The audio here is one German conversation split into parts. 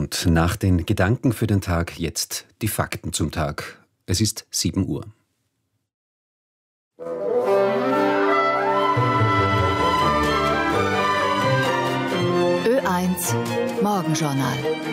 Und nach den Gedanken für den Tag jetzt die Fakten zum Tag. Es ist 7 Uhr. Ö1 Morgenjournal.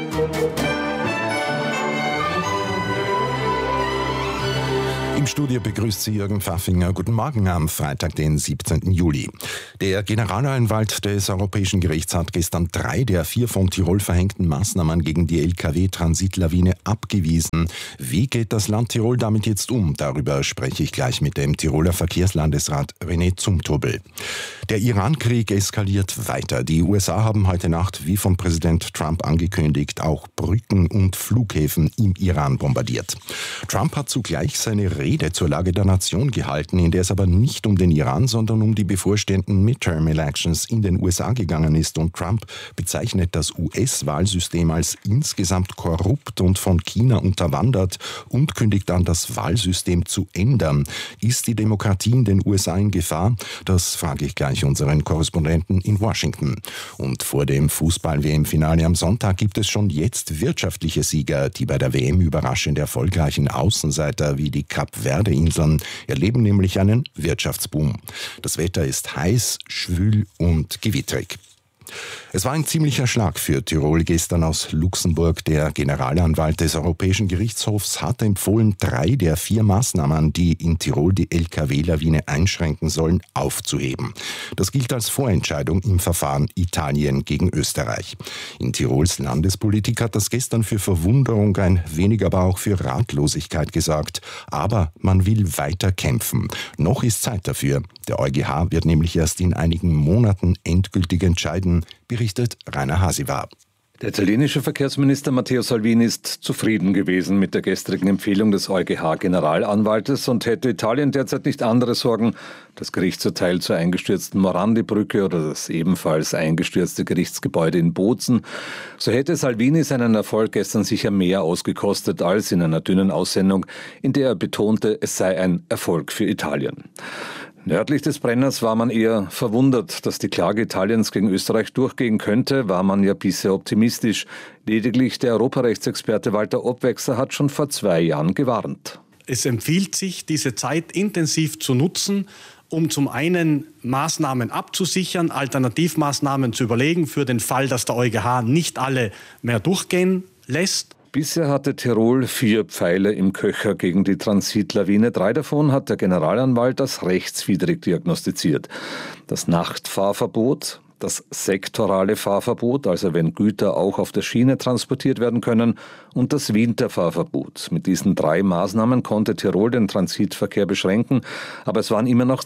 Im Studio begrüßt Sie Jürgen Pfaffinger. Guten Morgen am Freitag, den 17. Juli. Der Generalanwalt des Europäischen Gerichts hat gestern 3 der 4 von Tirol verhängten Maßnahmen gegen die LKW-Transitlawine abgewiesen. Wie geht das Land Tirol damit jetzt um? Darüber spreche ich gleich mit dem Tiroler Verkehrslandesrat René Zumthobel. Der Iran-Krieg eskaliert weiter. Die USA haben heute Nacht, wie von Präsident Trump angekündigt, auch Brücken und Flughäfen im Iran bombardiert. Trump hat zugleich seine Rede zur Lage der Nation gehalten, in der es aber nicht um den Iran, sondern um die bevorstehenden Midterm-Elections in den USA gegangen ist. Und Trump bezeichnet das US-Wahlsystem als insgesamt korrupt und von China unterwandert und kündigt an, das Wahlsystem zu ändern. Ist die Demokratie in den USA in Gefahr? Das frage ich gleich unseren Korrespondenten in Washington. Und vor dem Fußball-WM-Finale am Sonntag gibt es schon jetzt wirtschaftliche Sieger, die bei der WM überraschend erfolgreichen Außenseiter wie die Kap-Verde-Inseln erleben nämlich einen Wirtschaftsboom. Das Wetter ist heiß, schwül und gewittrig. Es war ein ziemlicher Schlag für Tirol gestern aus Luxemburg. Der Generalanwalt des Europäischen Gerichtshofs hat empfohlen, 3 der 4 Maßnahmen, die in Tirol die LKW-Lawine einschränken sollen, aufzuheben. Das gilt als Vorentscheidung im Verfahren Italien gegen Österreich. In Tirols Landespolitik hat das gestern für Verwunderung, ein wenig aber auch für Ratlosigkeit gesorgt. Aber man will weiter kämpfen. Noch ist Zeit dafür. Der EuGH wird nämlich erst in einigen Monaten endgültig entscheiden, berichtet Rainer Hasivar. Der italienische Verkehrsminister Matteo Salvini ist zufrieden gewesen mit der gestrigen Empfehlung des EuGH-Generalanwaltes und hätte Italien derzeit nicht andere Sorgen, das Gerichtsurteil zur eingestürzten Morandi-Brücke oder das ebenfalls eingestürzte Gerichtsgebäude in Bozen, so hätte Salvini seinen Erfolg gestern sicher mehr ausgekostet als in einer dünnen Aussendung, in der er betonte, es sei ein Erfolg für Italien. Nördlich des Brenners war man eher verwundert, dass die Klage Italiens gegen Österreich durchgehen könnte, war man ja bisher optimistisch. Lediglich der Europarechtsexperte Walter Obwechser hat schon vor 2 Jahren gewarnt. Es empfiehlt sich, diese Zeit intensiv zu nutzen, um zum einen Maßnahmen abzusichern, Alternativmaßnahmen zu überlegen für den Fall, dass der EuGH nicht alle mehr durchgehen lässt. Bisher hatte Tirol 4 Pfeile im Köcher gegen die Transitlawine. 3 davon hat der Generalanwalt als rechtswidrig diagnostiziert. Das Nachtfahrverbot, das sektorale Fahrverbot, also wenn Güter auch auf der Schiene transportiert werden können, und das Winterfahrverbot. Mit diesen 3 Maßnahmen konnte Tirol den Transitverkehr beschränken, aber es waren immer noch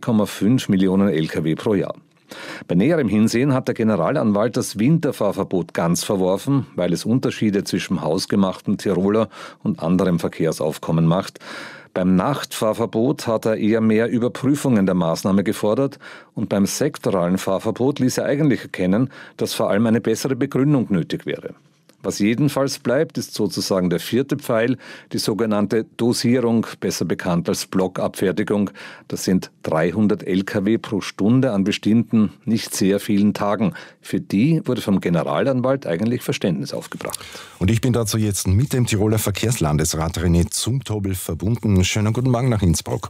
2,5 Millionen Lkw pro Jahr. Bei näherem Hinsehen hat der Generalanwalt das Winterfahrverbot ganz verworfen, weil es Unterschiede zwischen hausgemachten Tiroler und anderem Verkehrsaufkommen macht. Beim Nachtfahrverbot hat er eher mehr Überprüfungen der Maßnahme gefordert und beim sektoralen Fahrverbot ließ er eigentlich erkennen, dass vor allem eine bessere Begründung nötig wäre. Was jedenfalls bleibt, ist sozusagen der 4. Pfeil, die sogenannte Dosierung, besser bekannt als Blockabfertigung. Das sind 300 Lkw pro Stunde an bestimmten, nicht sehr vielen Tagen. Für die wurde vom Generalanwalt eigentlich Verständnis aufgebracht. Und ich bin dazu jetzt mit dem Tiroler Verkehrslandesrat René Zumthobel verbunden. Schönen guten Morgen nach Innsbruck.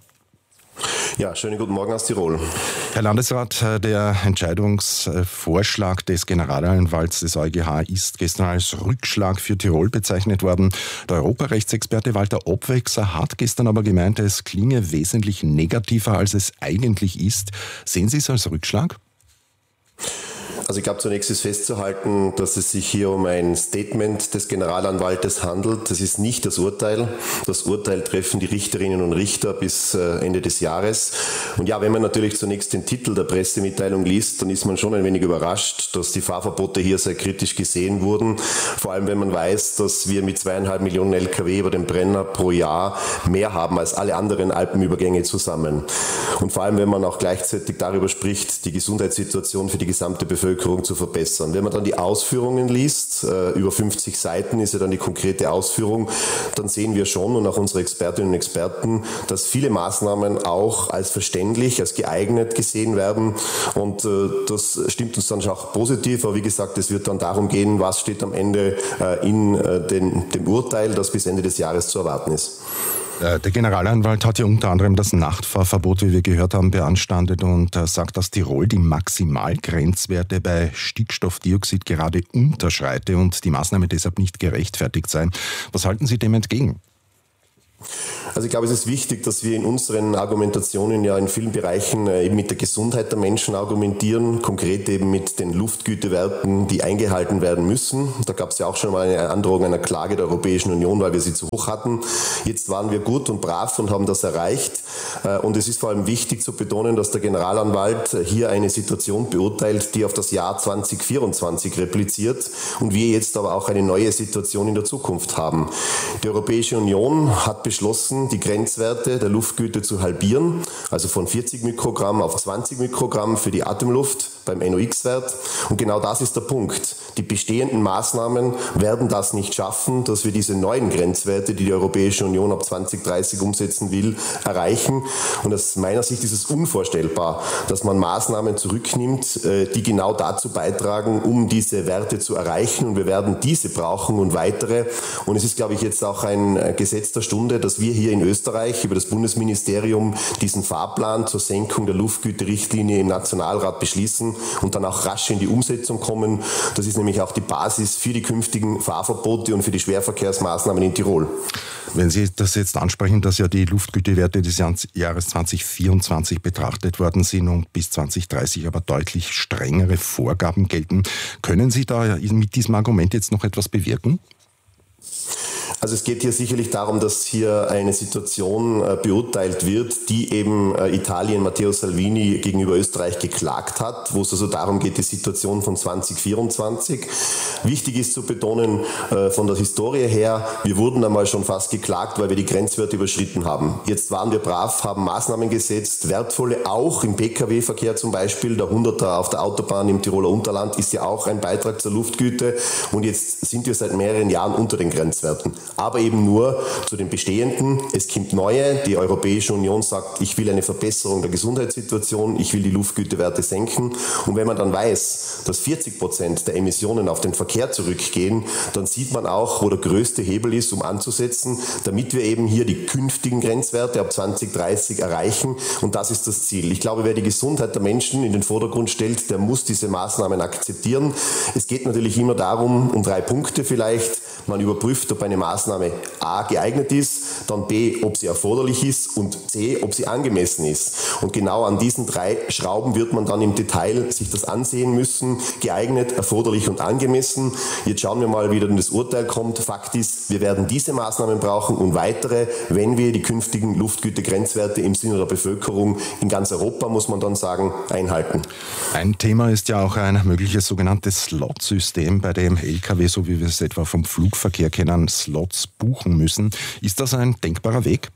Ja, schönen guten Morgen aus Tirol. Herr Landesrat, der Entscheidungsvorschlag des Generalanwalts des EuGH ist gestern als Rückschlag für Tirol bezeichnet worden. Der Europarechtsexperte Walter Obwechser hat gestern aber gemeint, es klinge wesentlich negativer, als es eigentlich ist. Sehen Sie es als Rückschlag? Also ich glaube, zunächst ist festzuhalten, dass es sich hier um ein Statement des Generalanwaltes handelt. Das ist nicht das Urteil. Das Urteil treffen die Richterinnen und Richter bis Ende des Jahres. Und ja, wenn man natürlich zunächst den Titel der Pressemitteilung liest, dann ist man schon ein wenig überrascht, dass die Fahrverbote hier sehr kritisch gesehen wurden. Vor allem, wenn man weiß, dass wir mit 2,5 Millionen Lkw über den Brenner pro Jahr mehr haben als alle anderen Alpenübergänge zusammen. Und vor allem, wenn man auch gleichzeitig darüber spricht, die Gesundheitssituation für die gesamte Bevölkerung Bevölkerung zu verbessern. Wenn man dann die Ausführungen liest, über 50 Seiten ist ja dann die konkrete Ausführung, dann sehen wir schon und auch unsere Expertinnen und Experten, dass viele Maßnahmen auch als verständlich, als geeignet gesehen werden und das stimmt uns dann auch positiv, aber wie gesagt, es wird dann darum gehen, was steht am Ende in dem Urteil, das bis Ende des Jahres zu erwarten ist. Der Generalanwalt hat ja unter anderem das Nachtfahrverbot, wie wir gehört haben, beanstandet und sagt, dass Tirol die Maximalgrenzwerte bei Stickstoffdioxid gerade unterschreite und die Maßnahme deshalb nicht gerechtfertigt sei. Was halten Sie dem entgegen? Also ich glaube, es ist wichtig, dass wir in unseren Argumentationen ja in vielen Bereichen eben mit der Gesundheit der Menschen argumentieren, konkret eben mit den Luftgütewerten, die eingehalten werden müssen. Da gab es ja auch schon mal eine Androhung einer Klage der Europäischen Union, weil wir sie zu hoch hatten. Jetzt waren wir gut und brav und haben das erreicht. Und es ist vor allem wichtig zu betonen, dass der Generalanwalt hier eine Situation beurteilt, die auf das Jahr 2024 repliziert und wir jetzt aber auch eine neue Situation in der Zukunft haben. Die Europäische Union hat beschlossen, die Grenzwerte der Luftgüte zu halbieren, also von 40 Mikrogramm auf 20 Mikrogramm für die Atemluft beim NOx-Wert. Und genau das ist der Punkt. Die bestehenden Maßnahmen werden das nicht schaffen, dass wir diese neuen Grenzwerte, die die Europäische Union ab 2030 umsetzen will, erreichen. Und aus meiner Sicht ist es unvorstellbar, dass man Maßnahmen zurücknimmt, die genau dazu beitragen, um diese Werte zu erreichen. Und wir werden diese brauchen und weitere. Und es ist, glaube ich, jetzt auch ein Gesetz der Stunde, dass wir hier in Österreich über das Bundesministerium diesen Fahrplan zur Senkung der Luftgüterichtlinie im Nationalrat beschließen und dann auch rasch in die Umsetzung kommen. Das ist nämlich auch die Basis für die künftigen Fahrverbote und für die Schwerverkehrsmaßnahmen in Tirol. Wenn Sie das jetzt ansprechen, dass ja die Luftgütewerte des Jahres 2024 betrachtet worden sind und bis 2030 aber deutlich strengere Vorgaben gelten, können Sie da mit diesem Argument jetzt noch etwas bewirken? Also es geht hier sicherlich darum, dass hier eine Situation beurteilt wird, die eben Italien, Matteo Salvini gegenüber Österreich geklagt hat, wo es also darum geht, die Situation von 2024. Wichtig ist zu betonen, von der Historie her, wir wurden einmal schon fast geklagt, weil wir die Grenzwerte überschritten haben. Jetzt waren wir brav, haben Maßnahmen gesetzt, wertvolle, auch im Pkw-Verkehr zum Beispiel. Der 100er auf der Autobahn im Tiroler Unterland ist ja auch ein Beitrag zur Luftgüte und jetzt sind wir seit mehreren Jahren unter den Grenzwerten. Aber eben nur zu den bestehenden. Es gibt neue. Die Europäische Union sagt, ich will eine Verbesserung der Gesundheitssituation, ich will die Luftgütewerte senken. Und wenn man dann weiß, dass 40% der Emissionen auf den Verkehr zurückgehen, dann sieht man auch, wo der größte Hebel ist, um anzusetzen, damit wir eben hier die künftigen Grenzwerte ab 2030 erreichen. Und das ist das Ziel. Ich glaube, wer die Gesundheit der Menschen in den Vordergrund stellt, der muss diese Maßnahmen akzeptieren. Es geht natürlich immer darum, um 3 Punkte vielleicht. Man überprüft, ob eine Maßnahme A geeignet ist, dann B, ob sie erforderlich ist und C, ob sie angemessen ist. Und genau an diesen 3 Schrauben wird man dann im Detail sich das ansehen müssen. Geeignet, erforderlich und angemessen. Jetzt schauen wir mal, wie dann das Urteil kommt. Fakt ist, wir werden diese Maßnahmen brauchen und weitere, wenn wir die künftigen Luftgütegrenzwerte im Sinne der Bevölkerung in ganz Europa, muss man dann sagen, einhalten. Ein Thema ist ja auch ein mögliches sogenanntes Slot-System, bei dem Lkw, so wie wir es etwa vom Flugverkehr kennen, Slots buchen müssen. Ist das ein denkbarer Weg?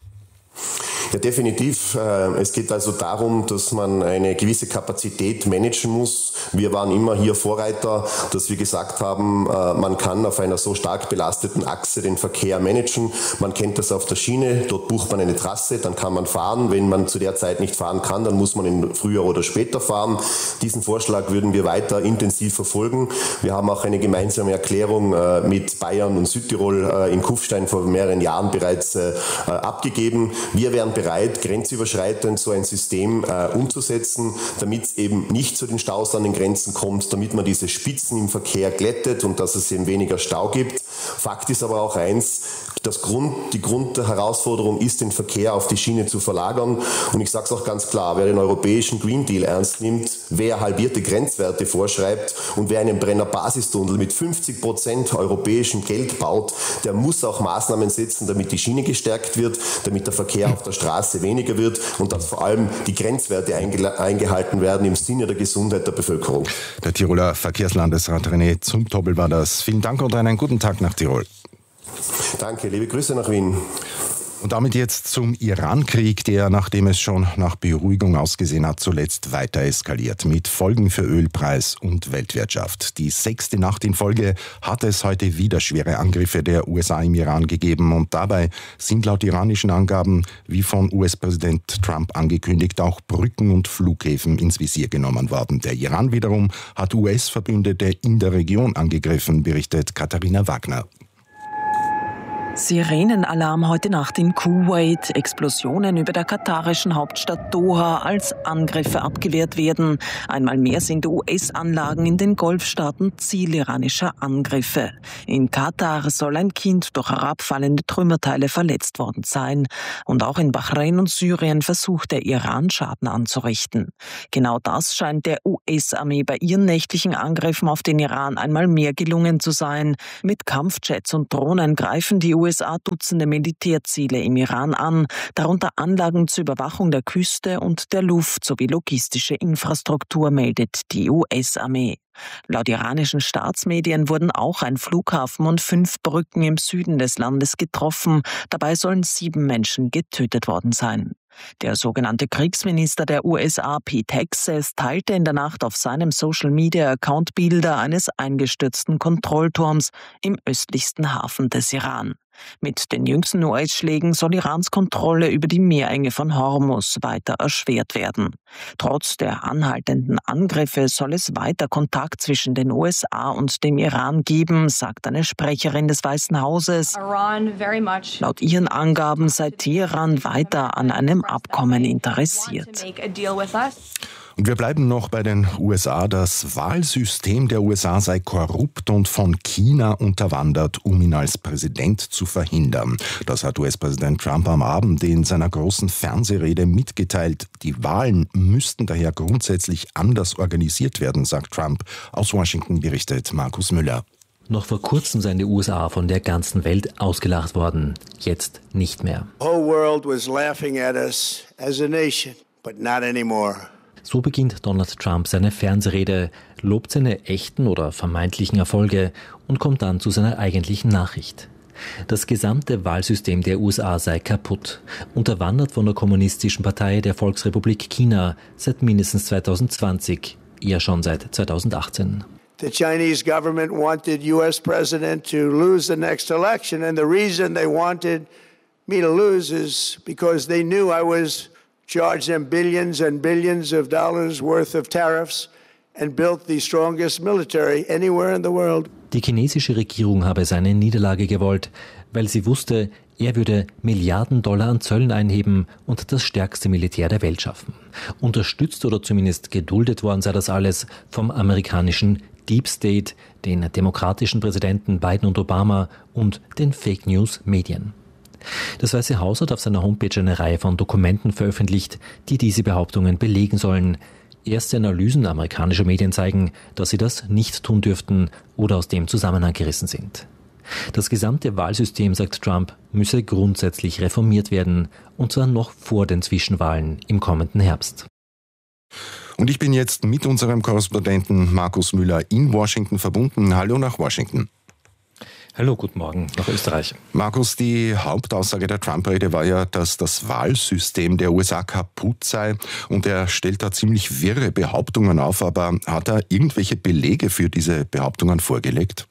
Ja, definitiv. Es geht also darum, dass man eine gewisse Kapazität managen muss. Wir waren immer hier Vorreiter, dass wir gesagt haben, man kann auf einer so stark belasteten Achse den Verkehr managen. Man kennt das auf der Schiene, dort bucht man eine Trasse, dann kann man fahren. Wenn man zu der Zeit nicht fahren kann, dann muss man in früher oder später fahren. Diesen Vorschlag würden wir weiter intensiv verfolgen. Wir haben auch eine gemeinsame Erklärung mit Bayern und Südtirol in Kufstein vor mehreren Jahren bereits abgegeben. Wir wären bereit, grenzüberschreitend so ein System umzusetzen, damit es eben nicht zu den Staus an den Grenzen kommt, damit man diese Spitzen im Verkehr glättet und dass es eben weniger Stau gibt. Fakt ist aber auch eins, die Grundherausforderung ist, den Verkehr auf die Schiene zu verlagern. Und ich sage es auch ganz klar, wer den europäischen Green Deal ernst nimmt, wer halbierte Grenzwerte vorschreibt und wer einen Brenner-Basistunnel mit 50% europäischem Geld baut, der muss auch Maßnahmen setzen, damit die Schiene gestärkt wird, damit der Verkehr auf der Straße weniger wird und dass vor allem die Grenzwerte eingehalten werden im Sinne der Gesundheit der Bevölkerung. Der Tiroler Verkehrslandesrat René Zumthobel war das. Vielen Dank und einen guten Tag nach Tirol. Danke, liebe Grüße nach Wien. Und damit jetzt zum Iran-Krieg, der, nachdem es schon nach Beruhigung ausgesehen hat, zuletzt weiter eskaliert, mit Folgen für Ölpreis und Weltwirtschaft. Die 6. Nacht in Folge hat es heute wieder schwere Angriffe der USA im Iran gegeben und dabei sind laut iranischen Angaben, wie von US-Präsident Trump angekündigt, auch Brücken und Flughäfen ins Visier genommen worden. Der Iran wiederum hat US-Verbündete in der Region angegriffen, berichtet Katharina Wagner. Sirenenalarm heute Nacht in Kuwait, Explosionen über der katarischen Hauptstadt Doha, als Angriffe abgewehrt werden. Einmal mehr sind US-Anlagen in den Golfstaaten Ziel iranischer Angriffe. In Katar soll ein Kind durch herabfallende Trümmerteile verletzt worden sein. Und auch in Bahrain und Syrien versucht der Iran Schaden anzurichten. Genau das scheint der US-Armee bei ihren nächtlichen Angriffen auf den Iran einmal mehr gelungen zu sein. Mit Kampfjets und Drohnen greifen die USA Dutzende Militärziele im Iran an, darunter Anlagen zur Überwachung der Küste und der Luft sowie logistische Infrastruktur, meldet die US-Armee. Laut iranischen Staatsmedien wurden auch ein Flughafen und 5 Brücken im Süden des Landes getroffen. Dabei sollen 7 Menschen getötet worden sein. Der sogenannte Kriegsminister der USA, Pete Hegseth, teilte in der Nacht auf seinem Social-Media-Account Bilder eines eingestürzten Kontrollturms im östlichsten Hafen des Iran. Mit den jüngsten US-Schlägen soll Irans Kontrolle über die Meerenge von Hormuz weiter erschwert werden. Trotz der anhaltenden Angriffe soll es weiter Kontakt zwischen den USA und dem Iran geben, sagt eine Sprecherin des Weißen Hauses. Laut ihren Angaben sei Teheran weiter an einem Abkommen interessiert. Und wir bleiben noch bei den USA. Das Wahlsystem der USA sei korrupt und von China unterwandert, um ihn als Präsident zu verhindern. Das hat US-Präsident Trump am Abend in seiner großen Fernsehrede mitgeteilt. Die Wahlen müssten daher grundsätzlich anders organisiert werden, sagt Trump. Aus Washington berichtet Markus Müller. Noch vor kurzem seien die USA von der ganzen Welt ausgelacht worden. Jetzt nicht mehr. The whole world was laughing at us as a nation, but not anymore. So beginnt Donald Trump seine Fernsehrede, lobt seine echten oder vermeintlichen Erfolge und kommt dann zu seiner eigentlichen Nachricht. Das gesamte Wahlsystem der USA sei kaputt, unterwandert von der Kommunistischen Partei der Volksrepublik China seit mindestens 2020, eher schon seit 2018. The Chinese government wanted US President to lose the next election, and the reason they wanted me to lose is because they knew I was charged them billions and billions of dollars worth of tariffs and built the strongest military anywhere in the world. Die chinesische Regierung habe seine Niederlage gewollt, weil sie wusste, er würde Milliarden Dollar an Zöllen einheben und das stärkste Militär der Welt schaffen. Unterstützt oder zumindest geduldet worden sei das alles vom amerikanischen Deep State, den demokratischen Präsidenten Biden und Obama und den Fake News Medien. Das Weiße Haus hat auf seiner Homepage eine Reihe von Dokumenten veröffentlicht, die diese Behauptungen belegen sollen. Erste Analysen amerikanischer Medien zeigen, dass sie das nicht tun dürften oder aus dem Zusammenhang gerissen sind. Das gesamte Wahlsystem, sagt Trump, müsse grundsätzlich reformiert werden, und zwar noch vor den Zwischenwahlen im kommenden Herbst. Und ich bin jetzt mit unserem Korrespondenten Markus Müller in Washington verbunden. Hallo nach Washington. Hallo, guten Morgen nach Österreich. Markus, die Hauptaussage der Trump-Rede war ja, dass das Wahlsystem der USA kaputt sei, und er stellt da ziemlich wirre Behauptungen auf, aber hat er irgendwelche Belege für diese Behauptungen vorgelegt?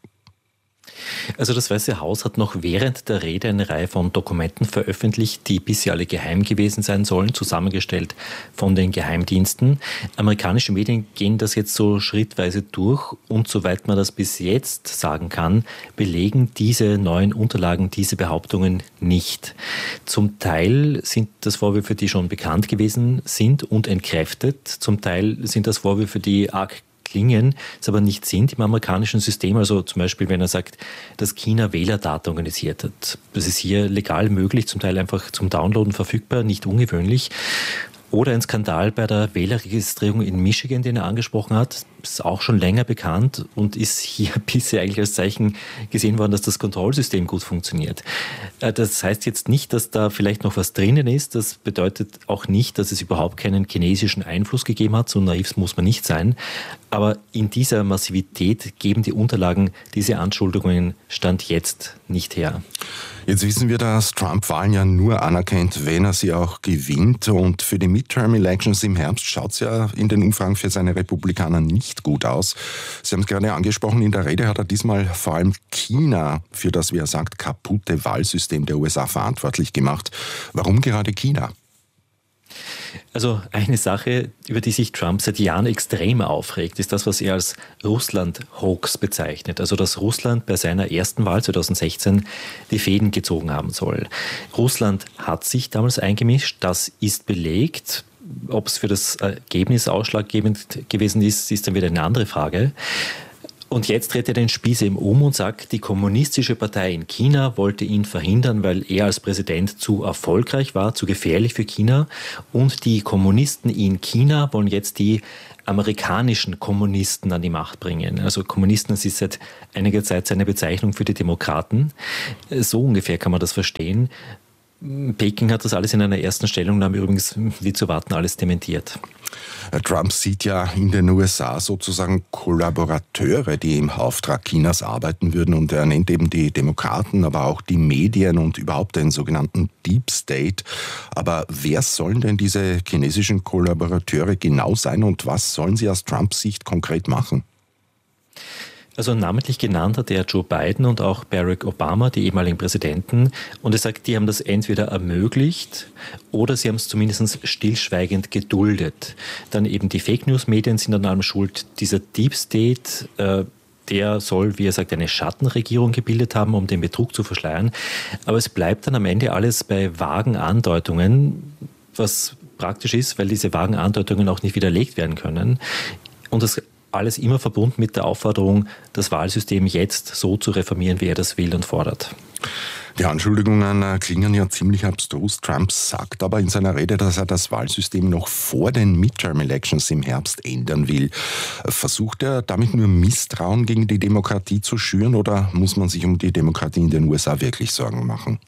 Also das Weiße Haus hat noch während der Rede eine Reihe von Dokumenten veröffentlicht, die bisher alle geheim gewesen sein sollen, zusammengestellt von den Geheimdiensten. Amerikanische Medien gehen das jetzt so schrittweise durch, und soweit man das bis jetzt sagen kann, belegen diese neuen Unterlagen diese Behauptungen nicht. Zum Teil sind das Vorwürfe, die schon bekannt gewesen sind und entkräftet. Zum Teil sind das Vorwürfe, die arg klingen, es aber nicht sind im amerikanischen System. Also zum Beispiel, wenn er sagt, dass China Wählerdaten organisiert hat. Das ist hier legal möglich, zum Teil einfach zum Downloaden verfügbar, nicht ungewöhnlich. Oder ein Skandal bei der Wählerregistrierung in Michigan, den er angesprochen hat, ist auch schon länger bekannt und ist hier bisher eigentlich als Zeichen gesehen worden, dass das Kontrollsystem gut funktioniert. Das heißt jetzt nicht, dass da vielleicht noch was drinnen ist. Das bedeutet auch nicht, dass es überhaupt keinen chinesischen Einfluss gegeben hat. So naiv muss man nicht sein. Aber in dieser Massivität geben die Unterlagen diese Anschuldigungen Stand jetzt nicht her. Jetzt wissen wir, dass Trump Wahlen ja nur anerkennt, wenn er sie auch gewinnt. Und für die Midterm-Elections im Herbst schaut es ja in den Umfragen für seine Republikaner nicht gut aus. Sie haben es gerade angesprochen, in der Rede hat er diesmal vor allem China für das, wie er sagt, kaputte Wahlsystem der USA verantwortlich gemacht. Warum gerade China? Also eine Sache, über die sich Trump seit Jahren extrem aufregt, ist das, was er als Russland-Hoax bezeichnet. Also dass Russland bei seiner ersten Wahl 2016 die Fäden gezogen haben soll. Russland hat sich damals eingemischt, das ist belegt. Ob es für das Ergebnis ausschlaggebend gewesen ist, ist dann wieder eine andere Frage. Und jetzt dreht er den Spieß eben um und sagt, die kommunistische Partei in China wollte ihn verhindern, weil er als Präsident zu erfolgreich war, zu gefährlich für China. Und die Kommunisten in China wollen jetzt die amerikanischen Kommunisten an die Macht bringen. Also Kommunisten, das ist seit einiger Zeit seine Bezeichnung für die Demokraten. So ungefähr kann man das verstehen. Peking hat das alles in einer ersten Stellungnahme übrigens, wie zu warten, alles dementiert. Trump sieht ja in den USA sozusagen Kollaborateure, die im Auftrag Chinas arbeiten würden, und er nennt eben die Demokraten, aber auch die Medien und überhaupt den sogenannten Deep State. Aber wer sollen denn diese chinesischen Kollaborateure genau sein und was sollen sie aus Trumps Sicht konkret machen? Also namentlich genannt hat er Joe Biden und auch Barack Obama, die ehemaligen Präsidenten. Und er sagt, die haben das entweder ermöglicht oder sie haben es zumindest stillschweigend geduldet. Dann eben die Fake-News-Medien sind an allem schuld. Dieser Deep State, der soll, wie er sagt, eine Schattenregierung gebildet haben, um den Betrug zu verschleiern. Aber es bleibt dann am Ende alles bei vagen Andeutungen, was praktisch ist, weil diese vagen Andeutungen auch nicht widerlegt werden können. Und das alles immer verbunden mit der Aufforderung, das Wahlsystem jetzt so zu reformieren, wie er das will und fordert. Die Anschuldigungen klingen ja ziemlich abstrus. Trump sagt aber in seiner Rede, dass er das Wahlsystem noch vor den Midterm-Elections im Herbst ändern will. Versucht er damit nur Misstrauen gegen die Demokratie zu schüren oder muss man sich um die Demokratie in den USA wirklich Sorgen machen?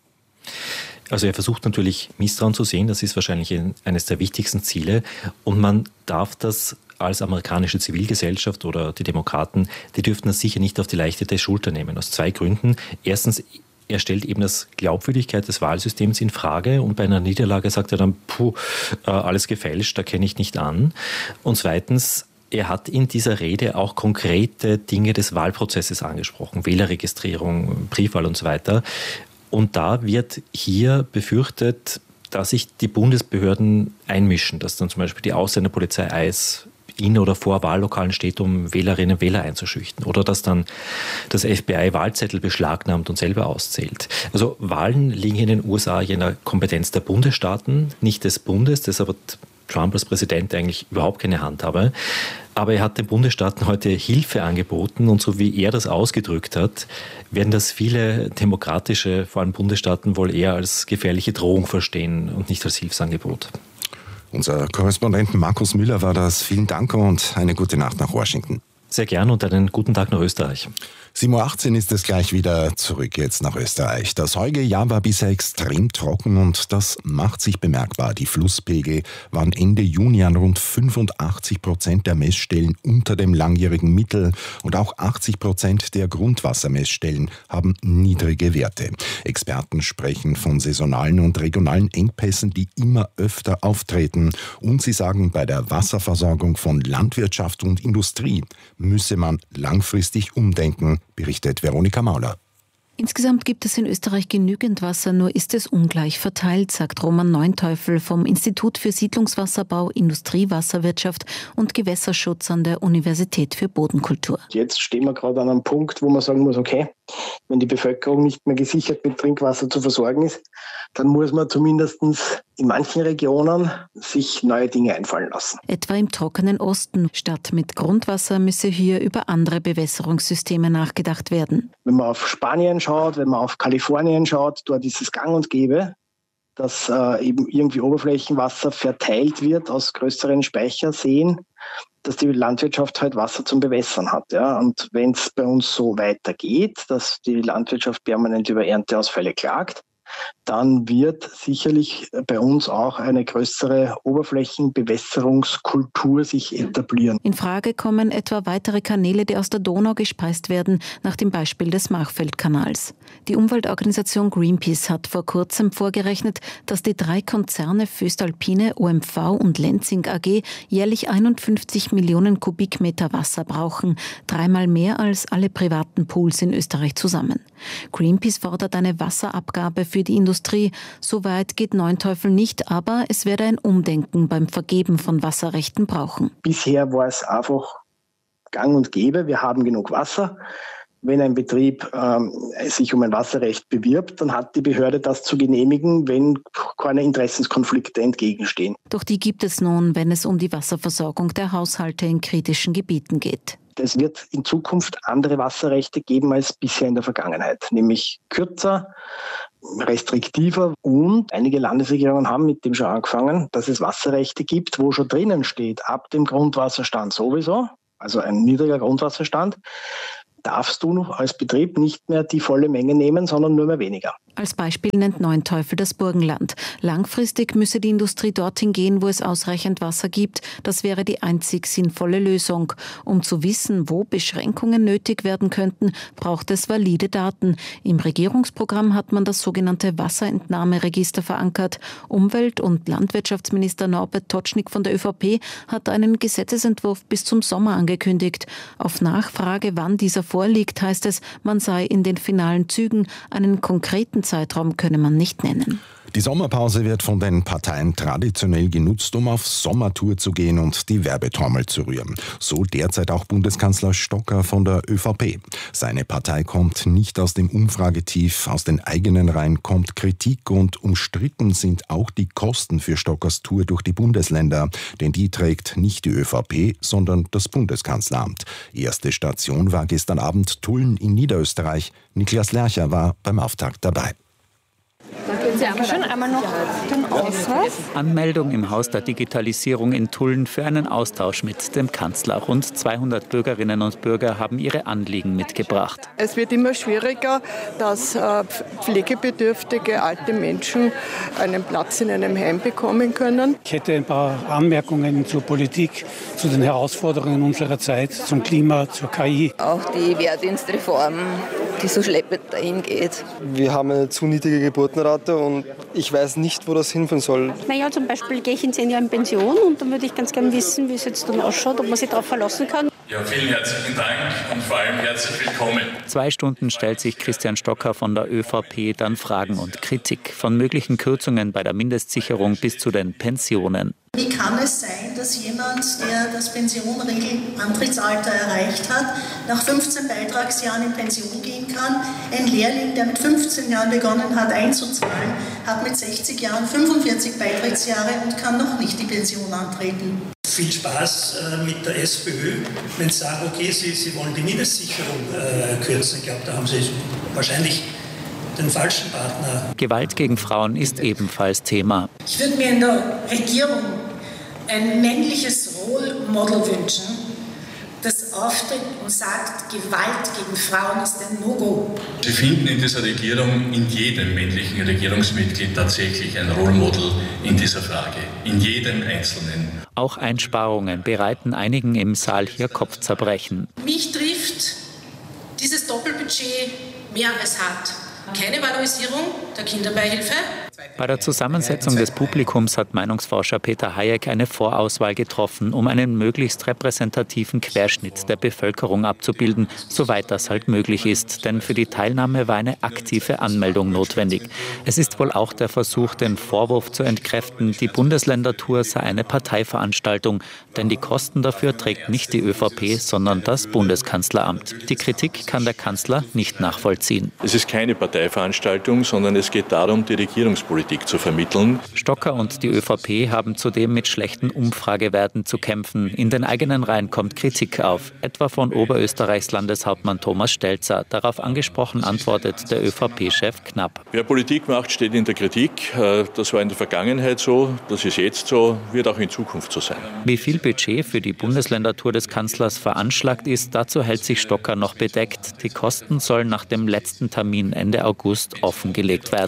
Also er versucht natürlich Misstrauen zu sehen, das ist wahrscheinlich eines der wichtigsten Ziele und man darf das als amerikanische Zivilgesellschaft oder die Demokraten, die dürften das sicher nicht auf die leichte Schulter nehmen, aus zwei Gründen. Erstens, er stellt eben das Glaubwürdigkeit des Wahlsystems in Frage und bei einer Niederlage sagt er dann, alles gefälscht, da kenne ich nicht an. Und zweitens, er hat in dieser Rede auch konkrete Dinge des Wahlprozesses angesprochen, Wählerregistrierung, Briefwahl und so weiter. Und da wird hier befürchtet, dass sich die Bundesbehörden einmischen, dass dann zum Beispiel die Ausländerpolizei ICE in oder vor Wahllokalen steht, um Wählerinnen und Wähler einzuschüchtern. Oder dass dann das FBI Wahlzettel beschlagnahmt und selber auszählt. Also Wahlen liegen in den USA in der Kompetenz der Bundesstaaten, nicht des Bundes. Deshalb hat Trump als Präsident eigentlich überhaupt keine Handhabe. Aber er hat den Bundesstaaten heute Hilfe angeboten und so wie er das ausgedrückt hat, werden das viele demokratische, vor allem Bundesstaaten, wohl eher als gefährliche Drohung verstehen und nicht als Hilfsangebot. Unser Korrespondent Markus Müller war das. Vielen Dank und eine gute Nacht nach Washington. Sehr gern und einen guten Tag nach Österreich. 7.18 Uhr ist es gleich wieder zurück jetzt nach Österreich. Das heutige Jahr war bisher extrem trocken und das macht sich bemerkbar. Die Flusspegel waren Ende Juni an rund 85% der Messstellen unter dem langjährigen Mittel und auch 80% der Grundwassermessstellen haben niedrige Werte. Experten sprechen von saisonalen und regionalen Engpässen, die immer öfter auftreten. Und sie sagen, bei der Wasserversorgung von Landwirtschaft und Industrie müsse man langfristig umdenken, berichtet Veronika Mauler. Insgesamt gibt es in Österreich genügend Wasser, nur ist es ungleich verteilt, sagt Roman Neunteufel vom Institut für Siedlungswasserbau, Industriewasserwirtschaft und Gewässerschutz an der Universität für Bodenkultur. Jetzt stehen wir gerade an einem Punkt, wo man sagen muss, okay, wenn die Bevölkerung nicht mehr gesichert mit Trinkwasser zu versorgen ist, dann muss man zumindest in manchen Regionen sich neue Dinge einfallen lassen. Etwa im trockenen Osten. Statt mit Grundwasser müsse hier über andere Bewässerungssysteme nachgedacht werden. Wenn man auf Spanien schaut, wenn man auf Kalifornien schaut, dort ist es gang und gäbe, dass eben irgendwie Oberflächenwasser verteilt wird aus größeren Speicherseen, dass die Landwirtschaft halt Wasser zum Bewässern hat. Ja? Und wenn es bei uns so weitergeht, dass die Landwirtschaft permanent über Ernteausfälle klagt, dann wird sicherlich bei uns auch eine größere Oberflächenbewässerungskultur sich etablieren. In Frage kommen etwa weitere Kanäle, die aus der Donau gespeist werden, nach dem Beispiel des Machfeldkanals. Die Umweltorganisation Greenpeace hat vor kurzem vorgerechnet, dass die 3 Konzerne Voestalpine, OMV und Lenzing AG jährlich 51 Millionen Kubikmeter Wasser brauchen, 3-mal mehr als alle privaten Pools in Österreich zusammen. Greenpeace fordert eine Wasserabgabe für die Industrie. So weit geht Neunteufel nicht, aber es werde ein Umdenken beim Vergeben von Wasserrechten brauchen. Bisher war es einfach gang und gäbe. Wir haben genug Wasser. Wenn ein Betrieb sich um ein Wasserrecht bewirbt, dann hat die Behörde das zu genehmigen, wenn keine Interessenskonflikte entgegenstehen. Doch die gibt es nun, wenn es um die Wasserversorgung der Haushalte in kritischen Gebieten geht. Es wird in Zukunft andere Wasserrechte geben als bisher in der Vergangenheit, nämlich kürzer, restriktiver, und einige Landesregierungen haben mit dem schon angefangen, dass es Wasserrechte gibt, wo schon drinnen steht, ab dem Grundwasserstand sowieso, also ein niedriger Grundwasserstand, darfst du noch als Betrieb nicht mehr die volle Menge nehmen, sondern nur mehr weniger. Als Beispiel nennt Neunteufel das Burgenland. Langfristig müsse die Industrie dorthin gehen, wo es ausreichend Wasser gibt. Das wäre die einzig sinnvolle Lösung. Um zu wissen, wo Beschränkungen nötig werden könnten, braucht es valide Daten. Im Regierungsprogramm hat man das sogenannte Wasserentnahmeregister verankert. Umwelt- und Landwirtschaftsminister Norbert Totschnig von der ÖVP hat einen Gesetzesentwurf bis zum Sommer angekündigt. Auf Nachfrage, wann dieser vorliegt, heißt es, man sei in den finalen Zügen. Einen konkreten Zeitraum könne man nicht nennen. Die Sommerpause wird von den Parteien traditionell genutzt, um auf Sommertour zu gehen und die Werbetrommel zu rühren. So derzeit auch Bundeskanzler Stocker von der ÖVP. Seine Partei kommt nicht aus dem Umfragetief, aus den eigenen Reihen kommt Kritik, und umstritten sind auch die Kosten für Stockers Tour durch die Bundesländer. Denn die trägt nicht die ÖVP, sondern das Bundeskanzleramt. Erste Station war gestern Abend Tulln in Niederösterreich. Niklas Lercher war beim Auftakt dabei. Dankeschön. Einmal noch den Ausweis. Anmeldung im Haus der Digitalisierung in Tulln für einen Austausch mit dem Kanzler. Rund 200 Bürgerinnen und Bürger haben ihre Anliegen mitgebracht. Es wird immer schwieriger, dass pflegebedürftige alte Menschen einen Platz in einem Heim bekommen können. Ich hätte ein paar Anmerkungen zur Politik, zu den Herausforderungen unserer Zeit, zum Klima, zur KI. Auch die Wehrdienstreform, die so schleppend dahin geht. Wir haben eine zu niedrige Geburtenrate und ich weiß nicht, wo das hinführen soll. Naja, zum Beispiel gehe ich in 10 Jahren in Pension und dann würde ich ganz gerne wissen, wie es jetzt dann ausschaut, ob man sich darauf verlassen kann. Ja, vielen herzlichen Dank und vor allem herzlich willkommen. 2 Stunden stellt sich Christian Stocker von der ÖVP dann Fragen und Kritik, von möglichen Kürzungen bei der Mindestsicherung bis zu den Pensionen. Wie kann es sein, dass jemand, der das Pensionregelantrittsalter erreicht hat, nach 15 Beitragsjahren in Pension gehen kann? Ein Lehrling, der mit 15 Jahren begonnen hat einzuzahlen, hat mit 60 Jahren 45 Beitragsjahre und kann noch nicht die Pension antreten. Viel Spaß mit der SPÖ, wenn Sie sagen, okay, Sie wollen die Mindestsicherung kürzen. Ich glaube, da haben Sie wahrscheinlich den falschen Partner. Gewalt gegen Frauen ist ebenfalls Thema. Ich würde mir in der Regierung ein männliches Role Model wünschen, das auftritt und sagt, Gewalt gegen Frauen ist ein No-Go. Sie finden in dieser Regierung, in jedem männlichen Regierungsmitglied tatsächlich ein Role Model in dieser Frage. In jedem Einzelnen. Auch Einsparungen bereiten einigen im Saal hier Kopfzerbrechen. Mich trifft dieses Doppelbudget mehr als hart. Keine Valorisierung der Kinderbeihilfe. Bei der Zusammensetzung des Publikums hat Meinungsforscher Peter Hayek eine Vorauswahl getroffen, um einen möglichst repräsentativen Querschnitt der Bevölkerung abzubilden, soweit das halt möglich ist. Denn für die Teilnahme war eine aktive Anmeldung notwendig. Es ist wohl auch der Versuch, den Vorwurf zu entkräften, die Bundesländertour sei eine Parteiveranstaltung. Denn die Kosten dafür trägt nicht die ÖVP, sondern das Bundeskanzleramt. Die Kritik kann der Kanzler nicht nachvollziehen. Es ist keine Parteiveranstaltung, sondern es geht darum, die Regierungspolitik zu vermitteln. Stocker und die ÖVP haben zudem mit schlechten Umfragewerten zu kämpfen. In den eigenen Reihen kommt Kritik auf, etwa von Oberösterreichs Landeshauptmann Thomas Stelzer. Darauf angesprochen antwortet der ÖVP-Chef Knapp. Wer Politik macht, steht in der Kritik. Das war in der Vergangenheit so, das ist jetzt so, wird auch in Zukunft so sein. Wie viel Budget für die Bundesländertour des Kanzlers veranschlagt ist, dazu hält sich Stocker noch bedeckt. Die Kosten sollen nach dem letzten Termin Ende August offengelegt werden.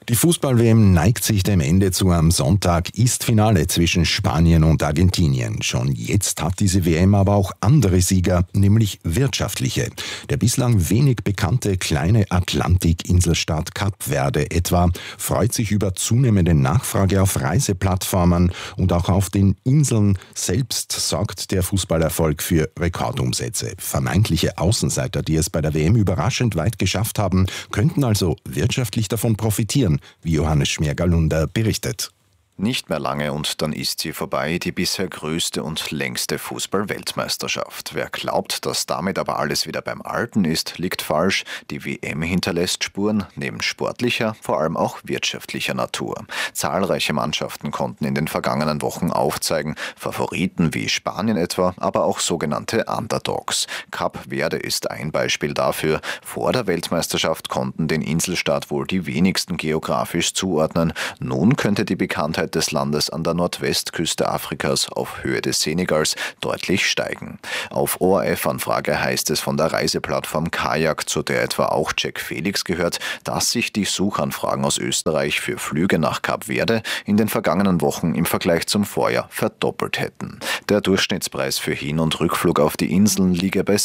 Die Fußball-WM neigt sich dem Ende zu. Am Sonntag ist Finale zwischen Spanien und Argentinien. Schon jetzt hat diese WM aber auch andere Sieger, nämlich wirtschaftliche. Der bislang wenig bekannte kleine Atlantik-Inselstaat Kap Verde etwa freut sich über zunehmende Nachfrage auf Reiseplattformen und auch auf den Inseln selbst sorgt der Fußballerfolg für Rekordumsätze. Vermeintliche Außenseiter, die es bei der WM überraschend weit geschafft haben, könnten also wirtschaftlich davon profitieren, wie Johannes Schmergalunder berichtet. Nicht mehr lange und dann ist sie vorbei, die bisher größte und längste Fußball-Weltmeisterschaft. Wer glaubt, dass damit aber alles wieder beim Alten ist, liegt falsch. Die WM hinterlässt Spuren, neben sportlicher, vor allem auch wirtschaftlicher Natur. Zahlreiche Mannschaften konnten in den vergangenen Wochen aufzeigen, Favoriten wie Spanien etwa, aber auch sogenannte Underdogs. Kap Verde ist ein Beispiel dafür. Vor der Weltmeisterschaft konnten den Inselstaat wohl die wenigsten geografisch zuordnen. Nun könnte die Bekanntheit des Landes an der Nordwestküste Afrikas auf Höhe des Senegals deutlich steigen. Auf ORF-Anfrage heißt es von der Reiseplattform Kajak, zu der etwa auch Jack Felix gehört, dass sich die Suchanfragen aus Österreich für Flüge nach Kap Verde in den vergangenen Wochen im Vergleich zum Vorjahr verdoppelt hätten. Der Durchschnittspreis für Hin- und Rückflug auf die Inseln liege bei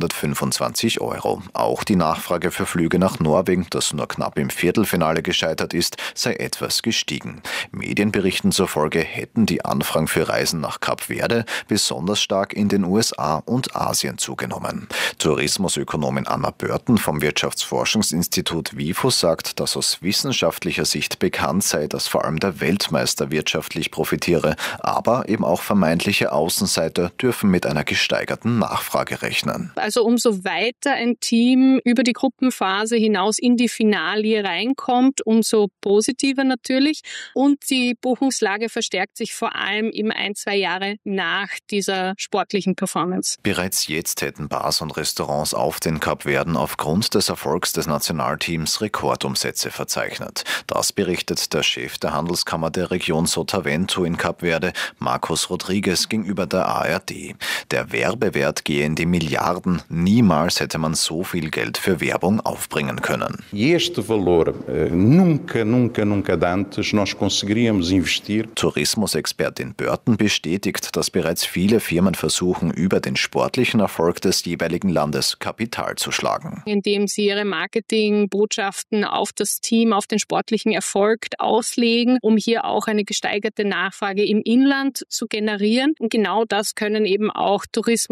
725 €. Auch die Nachfrage für Flüge nach Norwegen, das nur knapp im Viertelfinale gescheitert ist, sei etwas gestiegen. Medienberichten zufolge hätten die Anfragen für Reisen nach Kap Verde besonders stark in den USA und Asien zugenommen. Tourismusökonomin Anna Burton vom Wirtschaftsforschungsinstitut WIFO sagt, dass aus wissenschaftlicher Sicht bekannt sei, dass vor allem der Weltmeister wirtschaftlich profitiere, aber eben auch vermeintliche Außenseiter dürfen mit einer gesteigerten Nachfrage rechnen. Also umso weiter ein Team über die Gruppenphase hinaus in die Finalie reinkommt, umso positiver natürlich. Und die Buchungslage verstärkt sich vor allem eben 1-2 Jahre nach dieser sportlichen Performance. Bereits jetzt hätten Bars und Restaurants auf den Kapverden aufgrund des Erfolgs des Nationalteams Rekordumsätze verzeichnet. Das berichtet der Chef der Handelskammer der Region Sotavento in Kap Verde, Marcos Rodrigues, gegenüber der ARD. Der Werbewert gehe in die Milliarden. Niemals hätte man so viel Geld für Werbung aufbringen können. Este valor nunca dantes nós conseguiríamos investir. Tourismusexpertin Burton bestätigt, dass bereits viele Firmen versuchen, über den sportlichen Erfolg des jeweiligen Landes Kapital zu schlagen. Indem sie ihre Marketingbotschaften auf das Team, auf den sportlichen Erfolg auslegen, um hier auch eine gesteigerte Nachfrage im Inland zu generieren. Und genau das können eben auch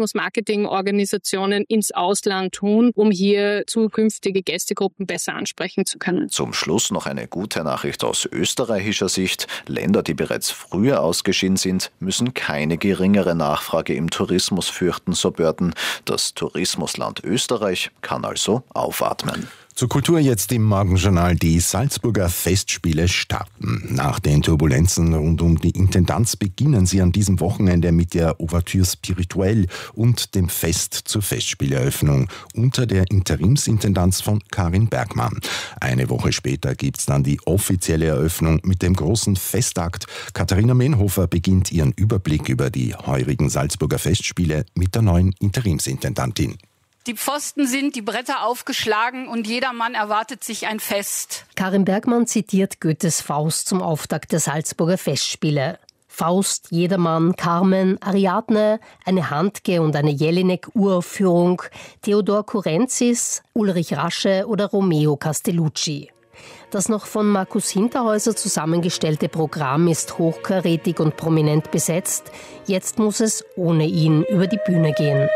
Tourismus-Marketing-Organisationen ins Ausland tun, um hier zukünftige Gästegruppen besser ansprechen zu können. Zum Schluss noch eine gute Nachricht aus österreichischer Sicht. Länder, die bereits früher ausgeschieden sind, müssen keine geringere Nachfrage im Tourismus fürchten, so Burton. Das Tourismusland Österreich kann also aufatmen. Zur Kultur jetzt im Morgenjournal. Die Salzburger Festspiele starten. Nach den Turbulenzen rund um die Intendanz beginnen sie an diesem Wochenende mit der Ouverture Spirituelle und dem Fest zur Festspieleröffnung unter der Interimsintendanz von Karin Bergmann. Eine Woche später gibt's dann die offizielle Eröffnung mit dem großen Festakt. Katharina Menhofer beginnt ihren Überblick über die heurigen Salzburger Festspiele mit der neuen Interimsintendantin. Die Pfosten sind, die Bretter aufgeschlagen und jedermann erwartet sich ein Fest. Karin Bergmann zitiert Goethes Faust zum Auftakt der Salzburger Festspiele. Faust, Jedermann, Carmen, Ariadne, eine Handke und eine Jelinek-Uraufführung, Theodor Kurenzis, Ulrich Rasche oder Romeo Castellucci. Das noch von Markus Hinterhäuser zusammengestellte Programm ist hochkarätig und prominent besetzt. Jetzt muss es ohne ihn über die Bühne gehen.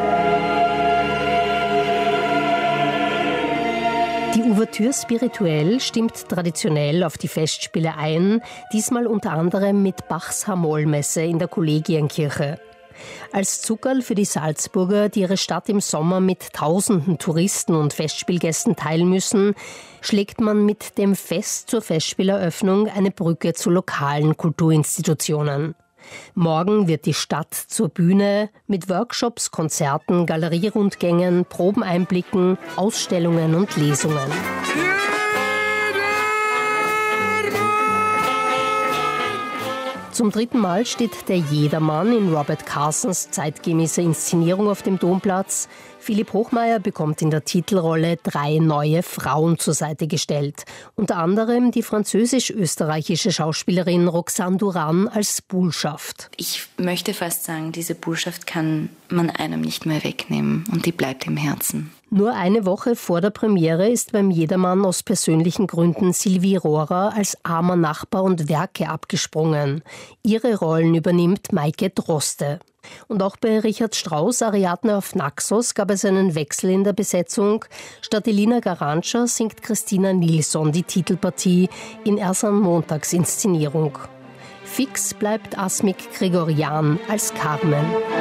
Die Ouverture Spirituelle stimmt traditionell auf die Festspiele ein, diesmal unter anderem mit Bachs H-Moll-Messe in der Kollegienkirche. Als Zuckerl für die Salzburger, die ihre Stadt im Sommer mit tausenden Touristen und Festspielgästen teilen müssen, schlägt man mit dem Fest zur Festspieleröffnung eine Brücke zu lokalen Kulturinstitutionen. Morgen wird die Stadt zur Bühne mit Workshops, Konzerten, Galerierundgängen, Probeneinblicken, Ausstellungen und Lesungen. Zum 3. Mal steht der Jedermann in Robert Carsons zeitgemäßer Inszenierung auf dem Domplatz. Philipp Hochmeier bekommt in der Titelrolle 3 neue Frauen zur Seite gestellt. Unter anderem die französisch-österreichische Schauspielerin Roxane Duran als Bullschaft. Ich möchte fast sagen, diese Bullschaft kann man einem nicht mehr wegnehmen und die bleibt im Herzen. Nur eine Woche vor der Premiere ist beim Jedermann aus persönlichen Gründen Sylvie Rohrer als armer Nachbar und Werke abgesprungen. Ihre Rollen übernimmt Maike Droste. Und auch bei Richard Strauss, Ariadne auf Naxos, gab es einen Wechsel in der Besetzung. Statt Elina Garantscha singt Christina Nilsson die Titelpartie in Ersan Montags Inszenierung. Fix bleibt Asmik Gregorian als Carmen.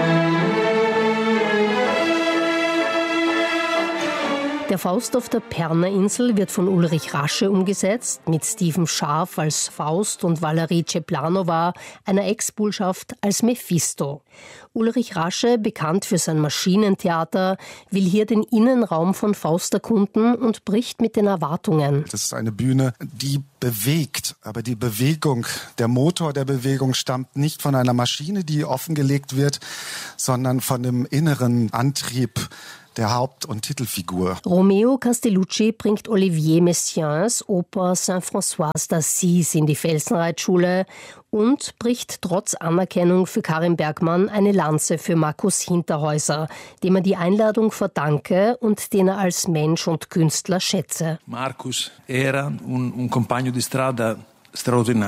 Der Faust auf der Perna-Insel wird von Ulrich Rasche umgesetzt, mit Steven Scharf als Faust und Valerie Ceplanova, einer Ex-Bullschaft, als Mephisto. Ulrich Rasche, bekannt für sein Maschinentheater, will hier den Innenraum von Faust erkunden und bricht mit den Erwartungen. Das ist eine Bühne, die bewegt, aber die Bewegung, der Motor der Bewegung stammt nicht von einer Maschine, die offengelegt wird, sondern von dem inneren Antrieb der Haupt- und Titelfigur. Romeo Castellucci bringt Olivier Messiaens Oper Saint-François d'Assise in die Felsenreitschule und bricht trotz Anerkennung für Karin Bergmann eine Lanze für Markus Hinterhäuser, dem er die Einladung verdanke und den er als Mensch und Künstler schätze. Markus era un compagno di strada straordinario.